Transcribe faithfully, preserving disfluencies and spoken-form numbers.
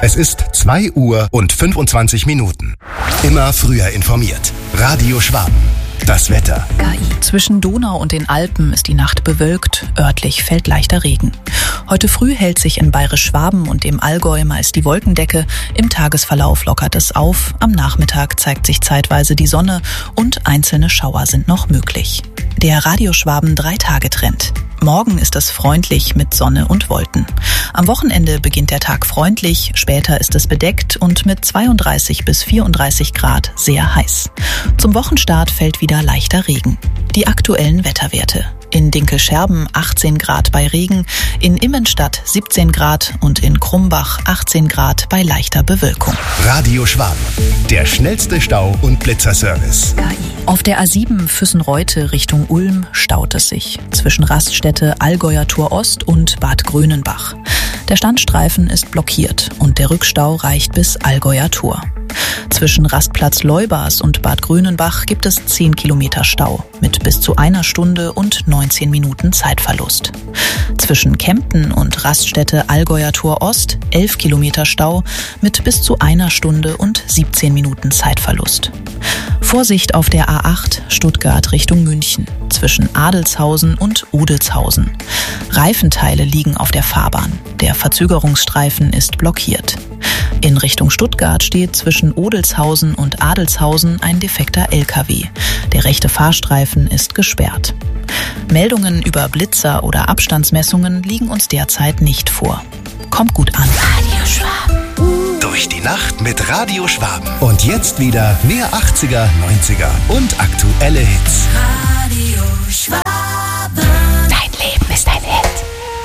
Es ist zwei Uhr und fünfundzwanzig Minuten. Immer früher informiert. Radio Schwaben. Das Wetter. K I. Zwischen Donau und den Alpen ist die Nacht bewölkt, örtlich fällt leichter Regen. Heute früh hält sich in Bayerisch-Schwaben und im Allgäu meist die Wolkendecke, im Tagesverlauf lockert es auf, am Nachmittag zeigt sich zeitweise die Sonne und einzelne Schauer sind noch möglich. Der Radio Schwaben Drei-Tage-Trend. Morgen ist es freundlich mit Sonne und Wolken. Am Wochenende beginnt der Tag freundlich, später ist es bedeckt und mit zweiunddreißig bis vierunddreißig Grad sehr heiß. Zum Wochenstart fällt wieder leichter Regen. Die aktuellen Wetterwerte. In Dinkelscherben achtzehn Grad bei Regen, in Immenstadt siebzehn Grad und in Krumbach achtzehn Grad bei leichter Bewölkung. Radio Schwaben, der schnellste Stau- und Blitzerservice. K I. Auf der A sieben Füssen-Reute Richtung Ulm staut es sich zwischen Raststätte Allgäuer Tor Ost und Bad Grönenbach. Der Standstreifen ist blockiert und der Rückstau reicht bis Allgäuer Tor. Zwischen Rastplatz Leubas und Bad Grönenbach gibt es zehn Kilometer Stau mit bis zu einer Stunde und neunzehn Minuten Zeitverlust. Zwischen Kempten und Raststätte Allgäuer Tor Ost elf Kilometer Stau mit bis zu einer Stunde und siebzehn Minuten Zeitverlust. Vorsicht auf der A acht Stuttgart Richtung München zwischen Adelshausen und Odelshausen. Reifenteile liegen auf der Fahrbahn. Der Verzögerungsstreifen ist blockiert. In Richtung Stuttgart steht zwischen Odelshausen und Adelshausen ein defekter L K W. Der rechte Fahrstreifen ist gesperrt. Meldungen über Blitzer oder Abstandsmessungen liegen uns derzeit nicht vor. Kommt gut an. Radio Schwaben. Durch die Nacht mit Radio Schwaben. Und jetzt wieder mehr achtziger, neunziger und aktuelle Hits. Radio Schwaben.